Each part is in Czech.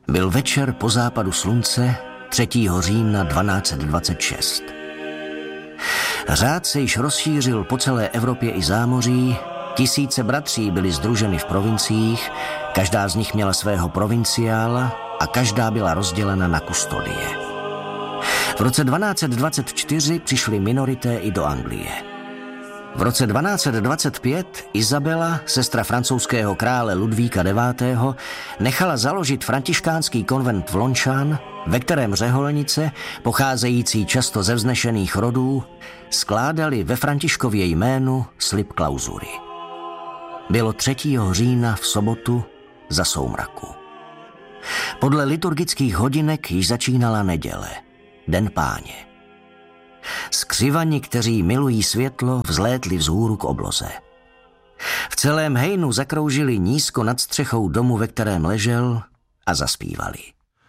Byl večer po západu slunce 3. října 1226. Řád se již rozšířil po celé Evropě i zámoří, tisíce bratří byly sdruženy v provinciích, každá z nich měla svého provinciála a každá byla rozdělena na kustodie. V roce 1224 přišly minorité i do Anglie. V roce 1225 Izabela, sestra francouzského krále Ludvíka IX., nechala založit františkánský konvent v Longchamp, ve kterém řeholnice, pocházející často ze vznešených rodů, skládali ve Františkově jménu slib klauzury. Bylo 3. října v sobotu za soumraku. Podle liturgických hodinek již začínala neděle, Den Páně. Skřivani, kteří milují světlo, vzlétli vzhůru k obloze. V celém hejnu zakroužili nízko nad střechou domu, ve kterém ležel, a zaspívali.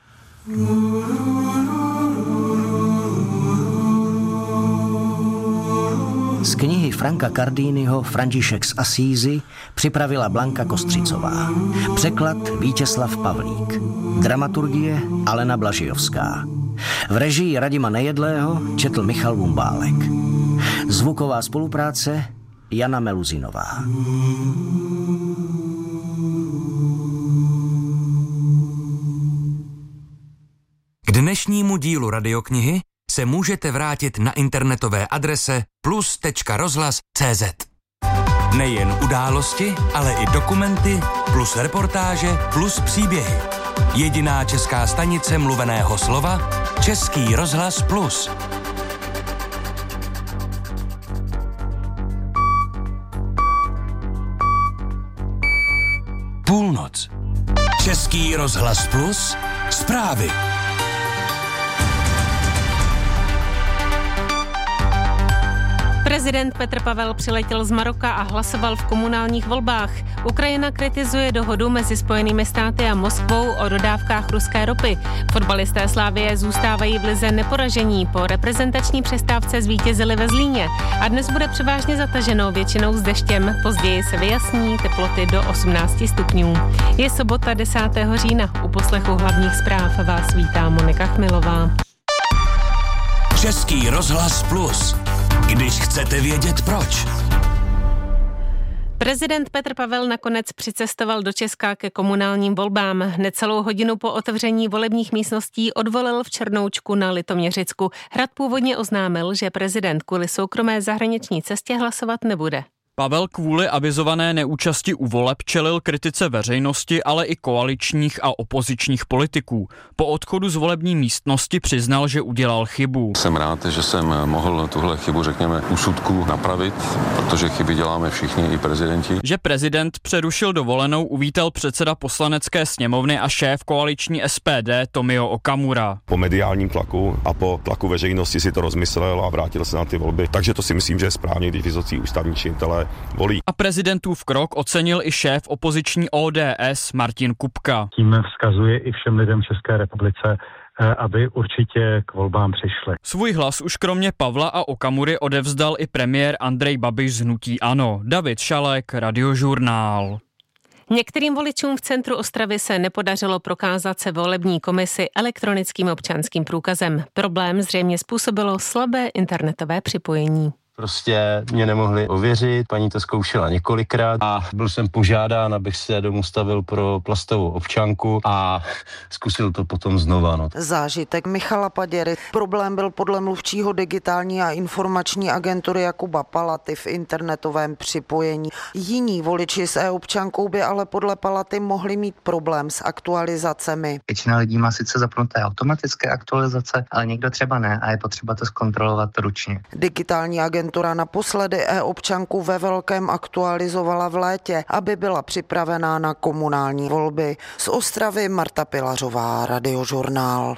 Z knihy Franka Cardiniho František z Asízy připravila Blanka Kostřicová. Překlad Vítězslav Pavlík. Dramaturgie Alena Blažijovská. V režii Radima Nejedlého četl Michal Vumbálek. Zvuková spolupráce Jana Meluzinová. K dnešnímu dílu radioknihy se můžete vrátit na internetové adrese plus.rozhlas.cz. Nejen události, ale i dokumenty, plus reportáže, plus příběhy. Jediná česká stanice mluveného slova, Český rozhlas Plus. Půlnoc. Český rozhlas Plus. Zprávy. Prezident Petr Pavel přiletěl z Maroka a hlasoval v komunálních volbách. Ukrajina kritizuje dohodu mezi Spojenými státy a Moskvou o dodávkách ruské ropy. Fotbalisté Slavie zůstávají v lize neporažení. Po reprezentační přestávce zvítězili ve Zlíně. A dnes bude převážně zataženo, většinou s deštěm. Později se vyjasní, teploty do 18 stupňů. Je sobota 10. října. U poslechu hlavních zpráv vás vítá Monika Chmilová. Český rozhlas Plus. Když chcete vědět proč. Prezident Petr Pavel nakonec přicestoval do Česka ke komunálním volbám. Necelou hodinu po otevření volebních místností odvolil v Černoučku na Litoměřicku. Hrad původně oznámil, že prezident kvůli soukromé zahraniční cestě hlasovat nebude. Pavel kvůli avizované neúčasti u voleb čelil kritice veřejnosti, ale i koaličních a opozičních politiků. Po odchodu z volební místnosti přiznal, že udělal chybu. Jsem rád, že jsem mohl tuhle chybu, řekněme, úsudku napravit, protože chyby děláme všichni, i prezidenti. Že prezident přerušil dovolenou, uvítal předseda poslanecké sněmovny a šéf koaliční SPD Tomio Okamura. Po mediálním tlaku a po tlaku veřejnosti si to rozmyslel a vrátil se na ty volby. Takže to si myslím, že je správně, když vysocí ústavní činitelé volí. A prezidentův krok ocenil i šéf opoziční ODS Martin Kupka. Tím vzkazuje i všem lidem v České republice, aby určitě k volbám přišli. Svůj hlas už kromě Pavla a Okamury odevzdal i premiér Andrej Babiš z hnutí ANO. David Šalek, Radiožurnál. Některým voličům v centru Ostravy se nepodařilo prokázat se volební komisi elektronickým občanským průkazem. Problém zřejmě způsobilo slabé internetové připojení. Prostě mě nemohli ověřit, paní to zkoušela několikrát a byl jsem požádán, abych se domů stavil pro plastovou občanku a zkusil to potom znova. Zážitek Michala Paděry. Problém byl podle mluvčího digitální a informační agentury Jakuba Palaty v internetovém připojení. Jiní voliči s e-občankou by ale podle Palaty mohli mít problém s aktualizacemi. Většina lidí má sice zapnuté automatické aktualizace, ale někdo třeba ne a je potřeba to zkontrolovat ručně. Digitální agentura naposledy e-občanku ve velkém aktualizovala v létě, aby byla připravená na komunální volby. Z Ostravy Marta Pilařová, Radiožurnál.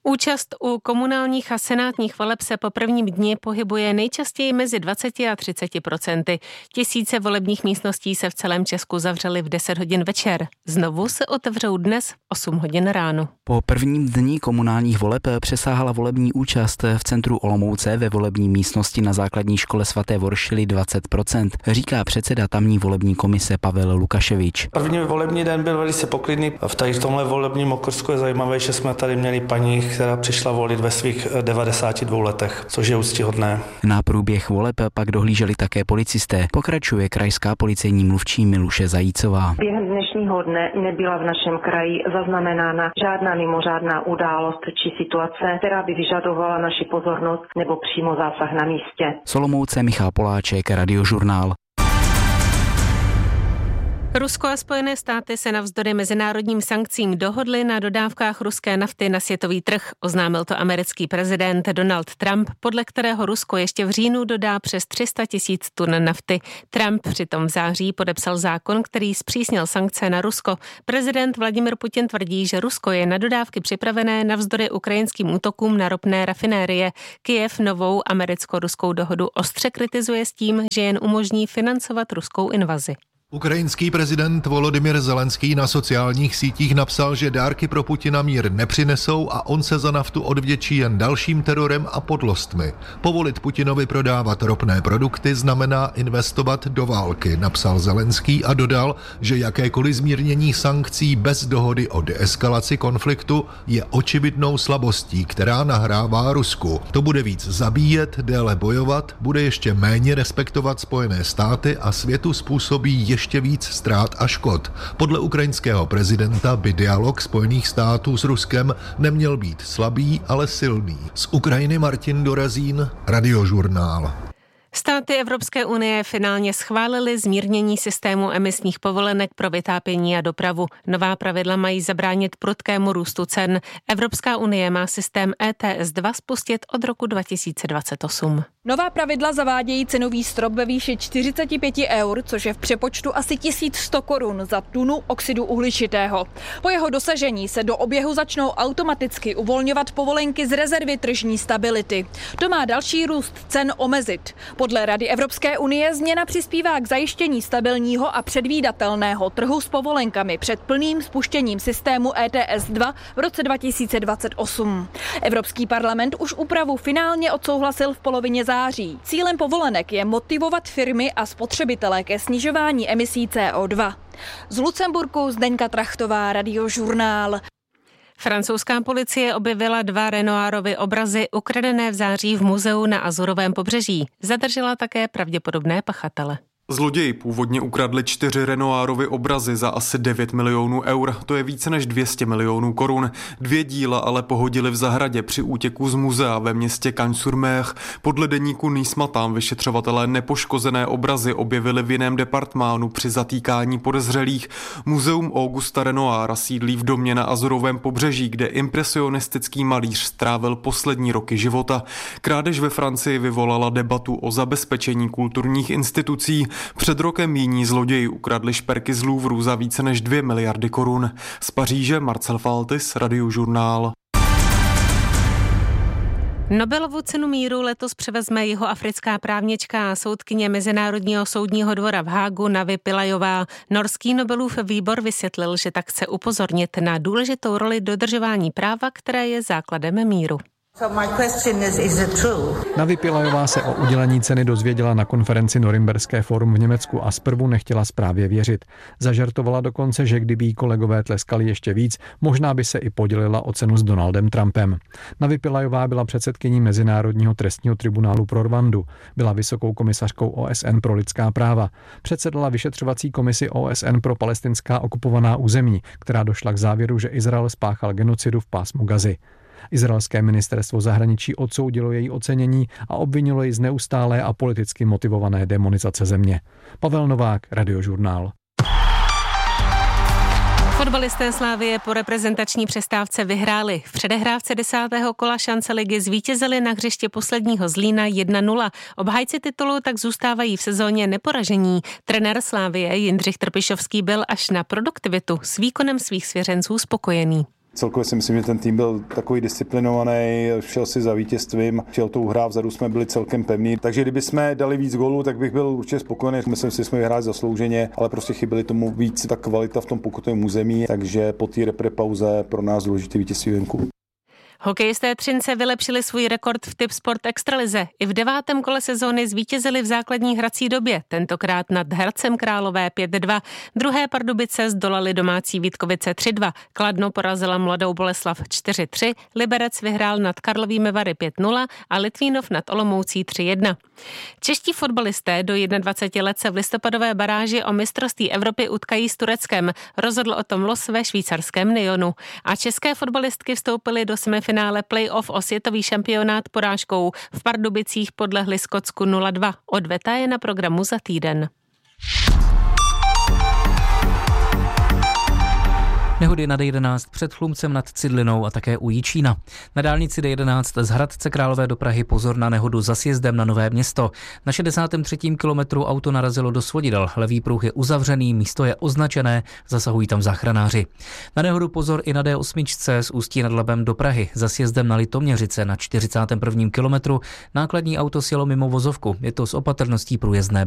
Účast u komunálních a senátních voleb se po prvním dni pohybuje nejčastěji mezi 20 a 30%. Tisíce volebních místností se v celém Česku zavřely v 10 hodin večer. Znovu se otevřou dnes v 8 hodin ráno. Po prvním dni komunálních voleb přesáhla volební účast v centru Olomouce ve volební místnosti na základní škole svaté Voršily 20%, říká předseda tamní volební komise Pavel Lukaševič. První volební den byl velice poklidný. V tomhle volebním okrsku je zajímavé, že jsme tady měli paní, která přišla volit ve svých 92 letech, což je úctyhodné. Na průběh voleb pak dohlíželi také policisté, pokračuje krajská policejní mluvčí Miluše Zajícová. Během dnešního dne nebyla v našem kraji zaznamenána žádná mimořádná událost či situace, která by vyžadovala naši pozornost nebo přímo zásah na místě. Z Olomouce Michal Poláček, Radiožurnál. Rusko a Spojené státy se navzdory mezinárodním sankcím dohodly na dodávkách ruské nafty na světový trh, oznámil to americký prezident Donald Trump, podle kterého Rusko ještě v říjnu dodá přes 300 000 tun nafty. Trump přitom v září podepsal zákon, který zpřísnil sankce na Rusko. Prezident Vladimir Putin tvrdí, že Rusko je na dodávky připravené navzdory ukrajinským útokům na ropné rafinérie. Kyjev novou americko-ruskou dohodu ostře kritizuje s tím, že jen umožní financovat ruskou invazi. Ukrajinský prezident Volodymyr Zelenský na sociálních sítích napsal, že dárky pro Putina mír nepřinesou a on se za naftu odvděčí jen dalším terorem a podlostmi. Povolit Putinovi prodávat ropné produkty znamená investovat do války, napsal Zelenský a dodal, že jakékoliv zmírnění sankcí bez dohody o deeskalaci konfliktu je očividnou slabostí, která nahrává Rusku. To bude víc zabíjet, déle bojovat, bude ještě méně respektovat Spojené státy a světu způsobí ještě víc ztrát a škod. Podle ukrajinského prezidenta by dialog Spojených států s Ruskem neměl být slabý, ale silný. Z Ukrajiny Martin Dorazín, Radiožurnál. Státy Evropské unie finálně schválily zmírnění systému emisních povolenek pro vytápění a dopravu. Nová pravidla mají zabránit prudkému růstu cen. Evropská unie má systém ETS2 spustit od roku 2028. Nová pravidla zavádějí cenový strop ve výši 45 eur, což je v přepočtu asi 1100 korun za tunu oxidu uhličitého. Po jeho dosažení se do oběhu začnou automaticky uvolňovat povolenky z rezervy tržní stability. To má další růst cen omezit. Podle Rady Evropské unie změna přispívá k zajištění stabilního a předvídatelného trhu s povolenkami před plným spuštěním systému ETS2 v roce 2028. Evropský parlament už úpravu finálně odsouhlasil v polovině září. Cílem povolenek je motivovat firmy a spotřebitele ke snižování emisí CO2. Z Lucemburku Zdeňka Trachtová, Radiožurnál. Francouzská policie objevila 2 Renoirovy obrazy ukradené v září v muzeu na Azurovém pobřeží. Zadržela také pravděpodobné pachatele. Zloději původně ukradli 4 Renoirovy obrazy za asi 9 milionů eur, to je více než 200 milionů korun. 2 díla ale pohodili v zahradě při útěku z muzea ve městě Cagnes-sur-Mer. Podle deníku Nice Matin vyšetřovatelé nepoškozené obrazy objevili v jiném departmánu při zatýkání podezřelých. Muzeum Augusta Renoira sídlí v domě na Azurovém pobřeží, kde impresionistický malíř strávil poslední roky života. Krádež ve Francii vyvolala debatu o zabezpečení kulturních institucí. Před rokem jiní zloději ukradli šperky z Louvru za více než 2 miliardy korun. Z Paříže Marcel Faltis, Radiožurnál. Nobelovu cenu míru letos převezme jihoafrická právnička a soudkyně Mezinárodního soudního dvora v Hágu Navi Pillajová. Norský Nobelův výbor vysvětlil, že tak chce upozornit na důležitou roli dodržování práva, které je základem míru. Navi Pillajová se o udělení ceny dozvěděla na konferenci Norimberské fórum v Německu a zprvu nechtěla zprávě věřit. Zažartovala dokonce, že kdyby jí kolegové tleskali ještě víc, možná by se i podělila o cenu s Donaldem Trumpem. Navi Pillajová byla předsedkyní Mezinárodního trestního tribunálu pro Rwandu, byla vysokou komisařkou OSN pro lidská práva, předsedala vyšetřovací komisi OSN pro palestinská okupovaná území, která došla k závěru, že Izrael spáchal genocidu v pásmu Gazy. Izraelské ministerstvo zahraničí odsoudilo její ocenění a obvinilo ji z neustálé a politicky motivované demonizace země. Pavel Novák, Radiožurnál. Fotbalisté Slavie po reprezentační přestávce vyhráli. V předehrávce 10. kola šance ligy zvítězili na hřiště posledního Zlína 1-0. Obhájci titulu tak zůstávají v sezóně neporažení. Trenér Slavie Jindřich Trpišovský byl až na produktivitu s výkonem svých svěřenců spokojený. Celkově si myslím, že ten tým byl takový disciplinovaný, šel si za vítězstvím, chtěl tou hrát, vzadu jsme byli celkem pevní. Takže kdyby jsme dali víc gólů, tak bych byl určitě spokojený. Myslím si, že jsme vyhráli zaslouženě, ale prostě chyběli tomu víc ta kvalita v tom pokutovém území, takže po té reprepauze pro nás důležitý vítězství venku. Hokejisté Třince vylepšili svůj rekord v Tipsport Extralize. I v 9. kole sezóny zvítězili v základní hrací době, tentokrát nad Hradcem Králové 5-2. Druhé Pardubice zdolali domácí Vítkovice 3-2. Kladno porazila Mladou Boleslav 4-3, Liberec vyhrál nad Karlovými Vary 5-0 a Litvínov nad Olomoucí 3-1. Čeští fotbalisté do 21 let se v listopadové baráži o mistrovství Evropy utkají s Tureckem. Rozhodl o tom los ve švýcarském Nyonu. A české fotbalistky vstoupily do semifinále play-off o světový šampionát porážkou. V Pardubicích podlehli Skotsku 0-2. Odveta je na programu za týden. Nehody na D11 před Chlumcem nad Cidlinou a také u Jičína. Na dálnici D11 z Hradce Králové do Prahy pozor na nehodu za sjezdem na Nové Město. Na 63. kilometru auto narazilo do svodidel. Levý pruh je uzavřený, místo je označené, zasahují tam záchranáři. Na nehodu pozor i na D8 z Ústí nad Labem do Prahy. Za sjezdem na Litoměřice na 41. kilometru nákladní auto sjelo mimo vozovku. Je to s opatrností průjezdné.